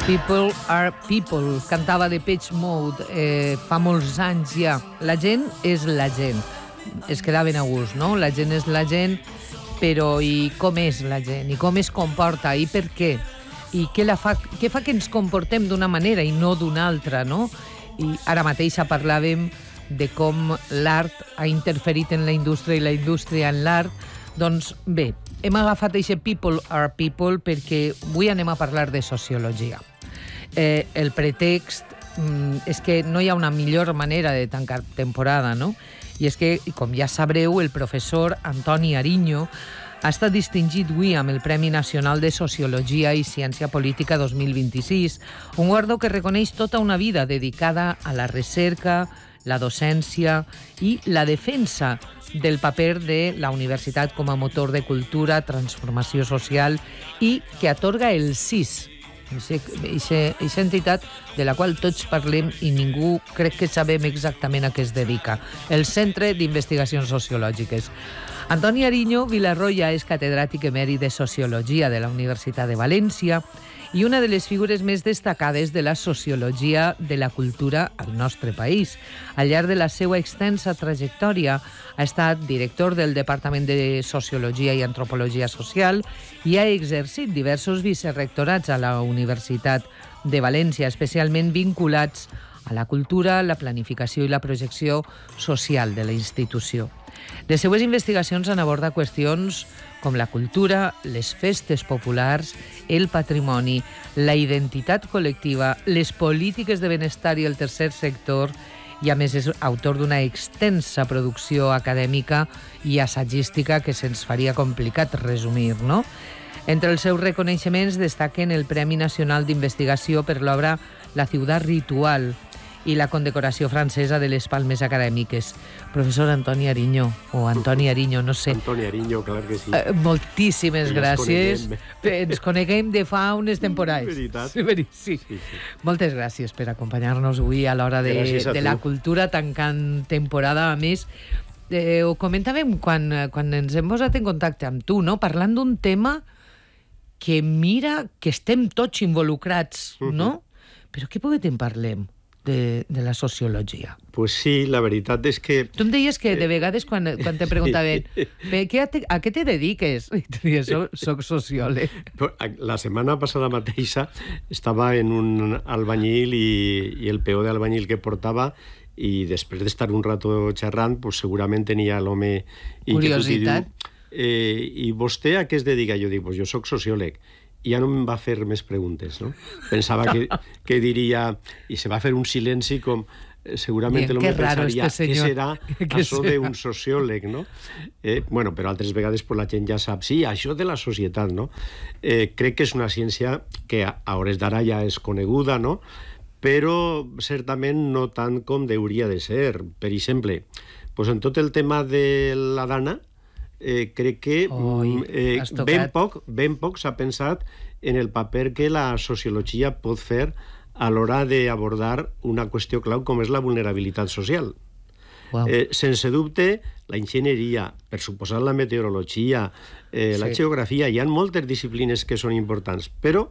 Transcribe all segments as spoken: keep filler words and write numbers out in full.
People are people, cantava de Depeche Mode eh, fa molts anys ja. La gent és la gent. Es quedaven a gust, no? La gent és la gent, però i com és la gent? I com es comporta? I per què? I què, la fa, què fa que ens comportem d'una manera i no d'una altra, no? I ara mateix parlàvem de com l'art ha interferit en la indústria i la indústria en l'art. Doncs bé, hem agafat aquest People are People perquè avui anem a parlar de sociologia. Eh, el pretext mm, és que no hi ha una millor manera de tancar temporada, no? I és que, com ja sabreu, el professor Antoni Ariño ha estat distingit avui amb el Premi Nacional de Sociologia i Ciència Política dos mil vint-i-sis, un guardó que reconeix tota una vida dedicada a la recerca, la docència i la defensa del paper de la universitat com a motor de cultura, transformació social i que atorga el C I S, aquesta entitat de la qual tots parlem i ningú crec que sabem exactament a què es dedica, el Centre d'Investigacions Sociològiques. Antoni Ariño Vilarroya és catedràtic emèrit de Sociologia de la Universitat de València i una de les figures més destacades de la sociologia de la cultura al nostre país. Al llarg de la seva extensa trajectòria ha estat director del Departament de Sociologia i Antropologia Social i ha exercit diversos vicerrectorats a la Universitat de València, especialment vinculats a la cultura, la planificació i la projecció social de la institució. Les seues investigacions han abordat qüestions com la cultura, les festes populars, el patrimoni, la identitat col·lectiva, les polítiques de benestar i el tercer sector, i a més és autor d'una extensa producció acadèmica i assagística que se'ns faria complicat resumir, no? Entre els seus reconeixements destaquen el Premi Nacional d'Investigació per l'obra La ciutat ritual i la condecoració francesa de les Palmes Acadèmiques. Professor Antoni Ariño, o Antoni Ariño, no sé. Antoni Ariño, clar que sí. Uh, moltíssimes ja gràcies. Ens coneguem de fa unes temporades. Veritat. Sí. Sí, sí. Moltes gràcies per acompanyar-nos avui a l'hora de, de la cultura tancant temporada. A més, eh, ho comentàvem quan, quan ens hem posat en contacte amb tu, no? Parlant d'un tema que mira que estem tots involucrats, no? Uh-huh. Però què poder en parlem? De, de la sociologia. Pues sí, la veritat és que... Tu em deies que de vegades quan, quan te preguntaven sí. a, te, a què te dediques? I tu dius, soc, soc sociòleg. La setmana passada mateixa estava en un albañil i, i el peó d'albañil que portava i després d'estar un rato xerrant pues segurament tenia l'home... Curiositat. Eh, I vostè a què es dedica? Jo dic, pues jo soc sociòleg. I ja no em va fer més preguntes, no? Pensava que, que diria... I se va fer un silenci com... Segurament l'home pensaria este què serà això d'un sociòleg, no? Eh, bueno, però altres vegades pues, la gent ja sap, sí, això de la societat, no? Eh, crec que és una ciència que a hores d'ara ja és coneguda, no? Però certament no tant com hauria de ser. Per exemple, pues, en tot el tema de la dana, Eh, crec que Oi, eh, ben poc, ben poc s'ha pensat en el paper que la sociologia pot fer a l'hora d'abordar una qüestió clau com és la vulnerabilitat social. Wow. Eh, sense dubte, la enginyeria, per suposar la meteorologia, eh, sí. la geografia, hi ha moltes disciplines que són importants, però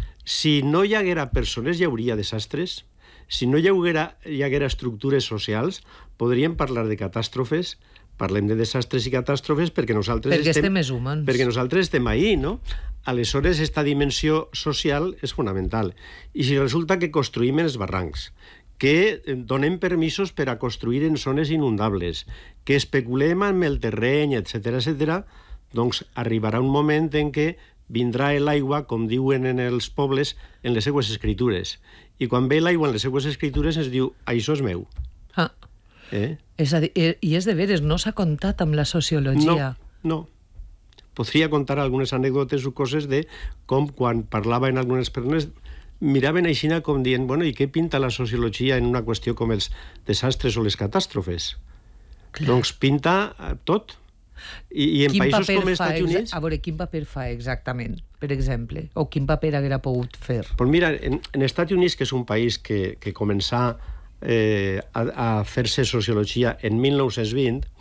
si no hi haguera persones hi hauria desastres, si no hi haguera, hi haguera estructures socials, podríem parlar de catàstrofes. Parlem de desastres i catàstrofes perquè nosaltres perquè estem... estem més humans. Perquè nosaltres estem ahí, no? Aleshores, aquesta dimensió social és fonamental. I si resulta que construïm en els barrancs, que donem permisos per a construir en zones inundables, que especulem amb el terreny, etcètera, etcètera, doncs arribarà un moment en què vindrà l'aigua, com diuen en els pobles, en les seues escritures. I quan ve l'aigua en les seues escritures es diu, això és meu. Ah. Eh? És a dir, i és de veres, no s'ha contat amb la sociologia. No, no. Podria contar algunes anècdotes o coses de com quan parlava en algunes persones miraven aixina com dient, bueno, i què pinta la sociologia en una qüestió com els desastres o les catàstrofes? Clar. Doncs pinta tot. I, i en quin països com els Estats Units... A veure, quin paper fa exactament, per exemple? O quin paper haguera pogut fer? Pues mira, en, en Estats Units, que és un país que, que començà Eh, a, a fer-se sociologia en mil nou-cents vint,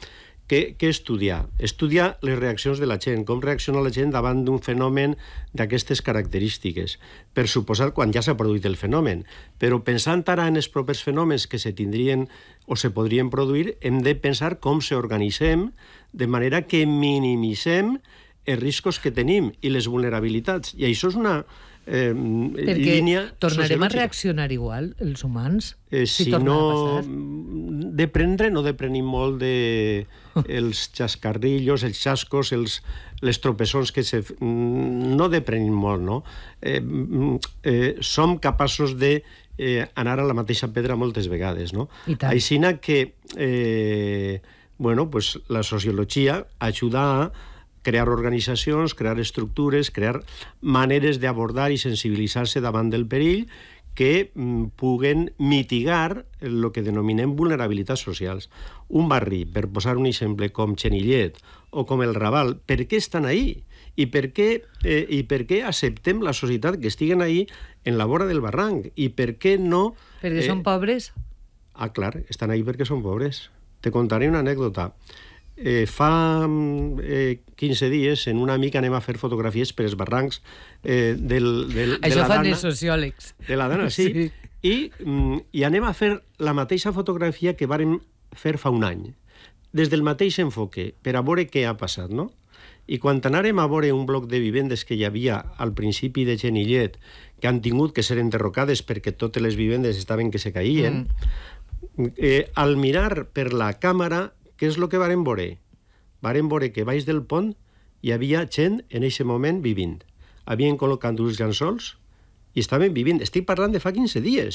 què, què estudiar? Estudiar les reaccions de la gent, com reacciona la gent davant d'un fenomen d'aquestes característiques. Per suposar, quan ja s'ha produït el fenomen. Però pensant ara en els propers fenòmens que se tindrien o se podrien produir, hem de pensar com s'organitzem de manera que minimitzem els riscos que tenim i les vulnerabilitats. I això és una eh, línia Perquè tornarem a sociològica. reaccionar igual, els humans, Eh, si, si torna no... a passar? Deprendre no deprenim molt de els xascarrillos, els xascos, els, les tropessons que se... No deprenim molt, no? Eh, eh, som capaços de eh, anar a la mateixa pedra moltes vegades, no? I tant. Aixina que eh, bueno, pues, la sociologia ajuda a crear organitzacions, crear estructures, crear maneres d'abordar i sensibilitzar-se davant del perill que mm, puguen mitigar el que denominem vulnerabilitats socials. Un barri, per posar un exemple, com Xenillet o com el Raval, per què estan ahí? I per què, eh, i per què acceptem la societat que estiguen ahí en la vora del barranc? I per què no... Perquè són pobres? Ah, clar, estan ahí perquè són pobres. Te contaré una anècdota. Eh, fa eh, quinze dies, en una mica anem a fer fotografies per els barrancs eh, del, del, de Això la fan Dana. els sociòlegs. De la Dana, sí. Sí. I, mm, I anem a fer la mateixa fotografia que vàrem fer fa un any, des del mateix enfoque, per a veure què ha passat, no? I quan anàrem a veure un bloc de vivendes que hi havia al principi de Xenillet, que han tingut que ser enderrocades perquè totes les vivendes estaven que se caïen, mm. eh, al mirar per la càmera, què és el que varen veure? Varen veure que baix del pont hi havia gent en aquest moment vivint. Havien col·locat uns llençols i estaven vivint. Estic parlant de fa quinze dies.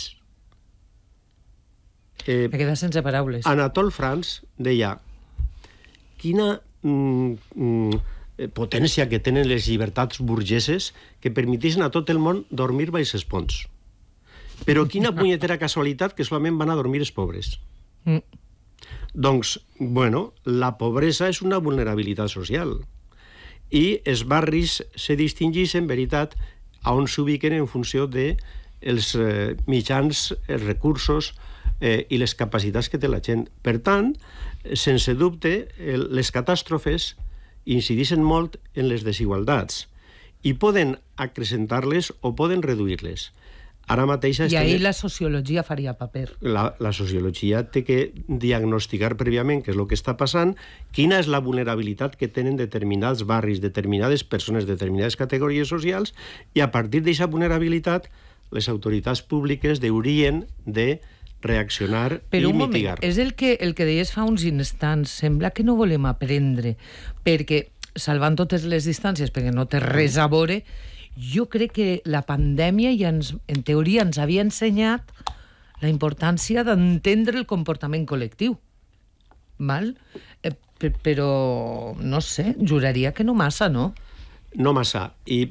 Eh, Me quedat sense paraules. Anatole France deia quina mm, mm, potència que tenen les llibertats burgeses que permeteixen a tot el món dormir baix els ponts. Però quina punyetera casualitat que solament van a dormir els pobres. Mm. Doncs, bueno, la pobresa és una vulnerabilitat social i els barris se distingeixen, en veritat, a on s'ubiquen en funció de els eh, mitjans, els recursos eh, i les capacitats que té la gent. Per tant, sense dubte, el, les catàstrofes incideixen molt en les desigualtats i poden acrecentar-les o poden reduir-les. Ara mateix... I ahir la sociologia faria paper. La, la sociologia té que diagnosticar prèviament què és el que està passant, quina és la vulnerabilitat que tenen determinats barris, determinades persones, determinades categories socials, i a partir d'aquesta vulnerabilitat les autoritats públiques haurien de reaccionar Però i un mitigar. moment, és el que, el que deies fa uns instants. Sembla que no volem aprendre, perquè, salvant totes les distàncies, perquè no té res a veure, jo crec que la pandèmia ja ens, en teoria ens havia ensenyat la importància d'entendre el comportament col·lectiu. Val? Eh, però, no sé, juraria que no massa, no? No massa. I